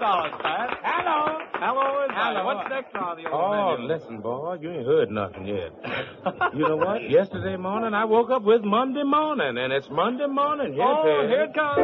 Hello, Pat. Hello. Hello, everybody. Hello. What's next on the old Oh, menu? listen, boy, you ain't heard nothing yet. You know what? Yesterday morning, I woke up with Monday morning, and it's Monday morning. Yes, Oh, it here is. it comes.